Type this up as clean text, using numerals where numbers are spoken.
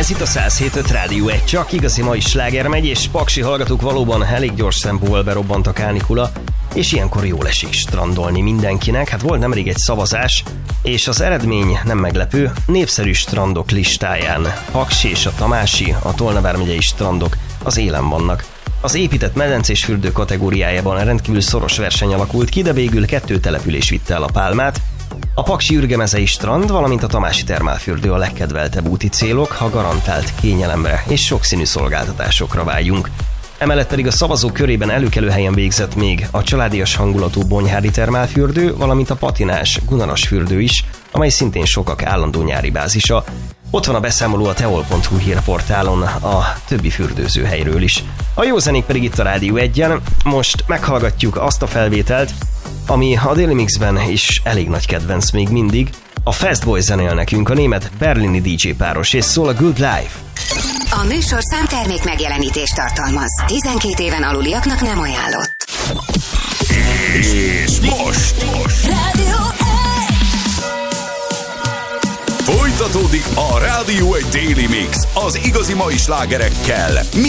Ez itt a 107.5 Rádió 1, csak igazi mai sláger megy, és paksi hallgatók, valóban elég gyors tempóval berobbant a kánikula, és ilyenkor jól esik strandolni mindenkinek. Hát volt nemrég egy szavazás, és az eredmény nem meglepő, népszerű strandok listáján Paksi és a Tamási, a Tolna vármegyei strandok az élen vannak. Az épített medencés fürdő kategóriájában rendkívül szoros verseny alakult ki, de végül 2 település vitte el a pálmát. A Paksi ürgemezei strand, valamint a Tamási termálfürdő a legkedveltebb úti célok, ha garantált kényelemre és sokszínű szolgáltatásokra vágyunk. Emellett pedig a szavazók körében előkelő helyen végzett még a családias hangulatú Bonyhádi termálfürdő, valamint a patinás Gunaras fürdő is, amely szintén sokak állandó nyári bázisa. Ott van a beszámoló a teol.hu hírportálon a többi fürdőzőhelyről is. A jó zenék pedig itt a Rádió 1-en. Most meghallgatjuk azt a felvételt, ami a Daily Mixben is elég nagy kedvenc még mindig. A Fast Boy zenél nekünk, a német berlini DJ páros, és szól a Good Life. A műsor számtermék megjelenítést tartalmaz. 12 éven aluliaknak nem ajánlott. És most Rádió 1! folytatódik a Rádió 1 Daily Mix az igazi mai slágerekkel,